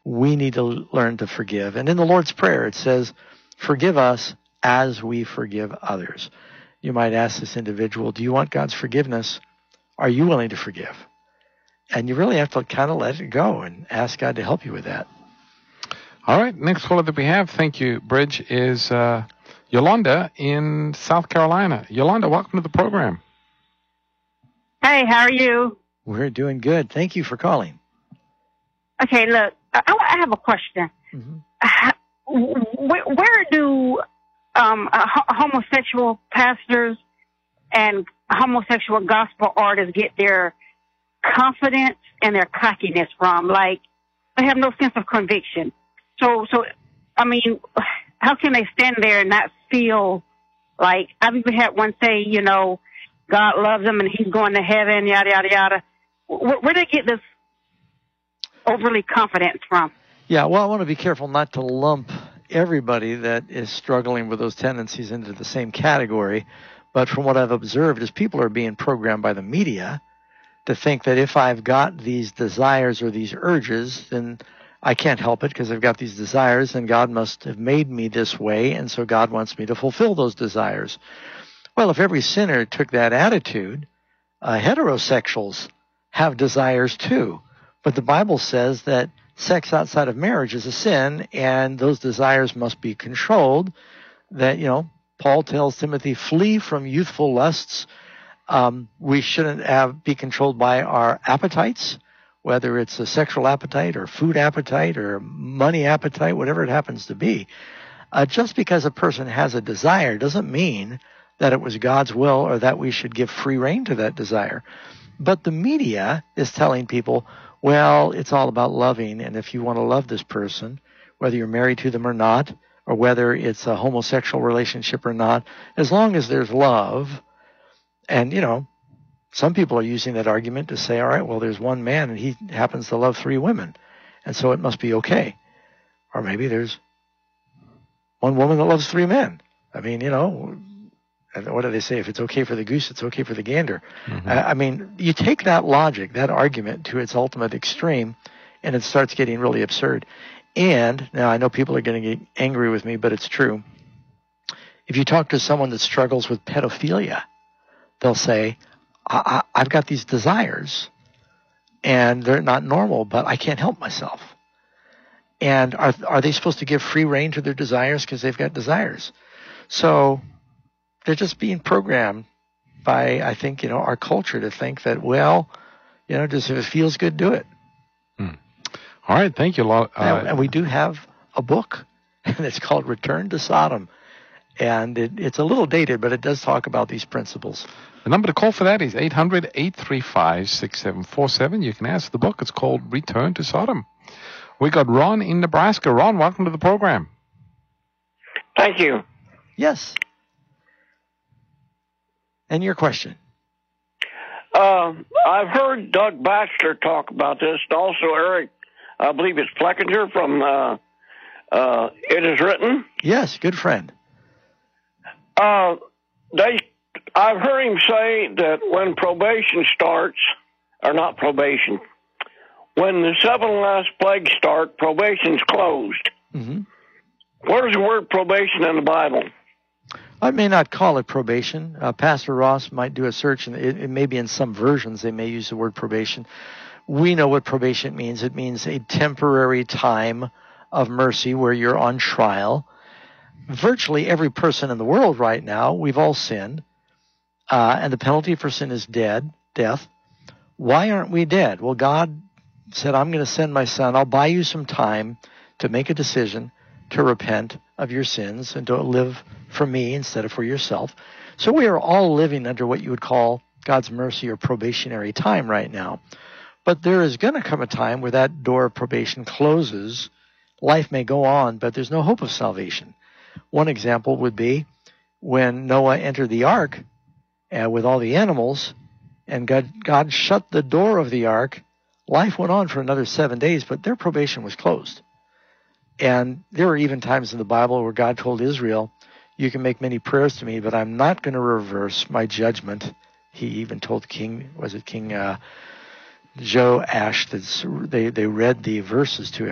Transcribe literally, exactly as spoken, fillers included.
we need to learn to forgive. And in the Lord's Prayer, it says, forgive us as we forgive others. You might ask this individual, do you want God's forgiveness? Are you willing to forgive? And you really have to kind of let it go and ask God to help you with that. All right, next caller that we have, thank you, Bridge, is uh, Yolanda in South Carolina. Yolanda, welcome to the program. Hey, how are you? We're doing good. Thank you for calling. Okay, look, I, I have a question. Mm-hmm. Where, where do um, uh, homosexual pastors and homosexual gospel artists get their confidence and their cockiness from? Like, they have no sense of conviction. So, so I mean, how can they stand there and not feel like, I've even had one say, you know, God loves them and he's going to heaven, yada, yada, yada. Where, where do they get this overly confidence from? Yeah, well, I want to be careful not to lump everybody that is struggling with those tendencies into the same category. But from what I've observed is people are being programmed by the media to think that if I've got these desires or these urges, then I can't help it because I've got these desires and God must have made me this way, and so God wants me to fulfill those desires. Well, if every sinner took that attitude, uh, heterosexuals have desires too. But the Bible says that sex outside of marriage is a sin, and those desires must be controlled. That, you know, Paul tells Timothy, flee from youthful lusts. Um, we shouldn't have be controlled by our appetites, whether it's a sexual appetite or food appetite or money appetite, whatever it happens to be. Uh, just because a person has a desire doesn't mean that it was God's will or that we should give free rein to that desire. But the media is telling people, well, it's all about loving, and if you want to love this person, whether you're married to them or not, or whether it's a homosexual relationship or not, as long as there's love, and, you know, some people are using that argument to say, all right, well, there's one man and he happens to love three women, and so it must be okay. Or maybe there's one woman that loves three men. I mean, you know, what do they say? If it's okay for the goose, it's okay for the gander. Mm-hmm. Uh, I mean, you take that logic, that argument to its ultimate extreme, and it starts getting really absurd. And now I know people are going to get angry with me, but it's true. If you talk to someone that struggles with pedophilia, they'll say, I, I, I've got these desires, and they're not normal, but I can't help myself. And are are they supposed to give free rein to their desires because they've got desires? So they're just being programmed by, I think, you know, our culture to think that, well, you know, just if it feels good, do it. Hmm. All right, thank you. Uh, and, and we do have a book, and it's called Return to Sodom. And it, it's a little dated, but it does talk about these principles. The number to call for that is eight hundred, eight three five, six seven four seven. You can ask the book. It's called Return to Sodom. We got Ron in Nebraska. Ron, welcome to the program. Thank you. Yes. And your question? Uh, I've heard Doug Baxter talk about this, and also Eric, I believe it's Fleckinger from uh, uh, It Is Written. Yes, good friend. Uh, they, I've heard him say that when probation starts, or not probation, when the seven last plagues start, probation's closed. Mm-hmm. Where's the word probation in the Bible? I may not call it probation. Uh, Pastor Ross might do a search, and it, it may be in some versions they may use the word probation. We know what probation means. It means a temporary time of mercy where you're on trial. Virtually every person in the world right now, we've all sinned, uh, and the penalty for sin is dead, death. Why aren't we dead? Well, God said, I'm going to send my son. I'll buy you some time to make a decision to repent of your sins and to live for me instead of for yourself. So we are all living under what you would call God's mercy or probationary time right now. But there is going to come a time where that door of probation closes. Life may go on, but there's no hope of salvation. One example would be when Noah entered the ark uh, with all the animals, and God, God shut the door of the ark. Life went on for another seven days, but their probation was closed. And there were even times in the Bible where God told Israel, you can make many prayers to me, but I'm not going to reverse my judgment. He even told King, was it King uh, Joash, that they, they read the verses to him.